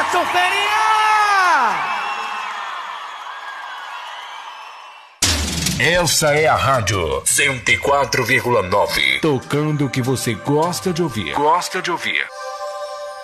Soferinha! Essa é a Rádio 104,9. Tocando o que você gosta de ouvir. Gosta de ouvir.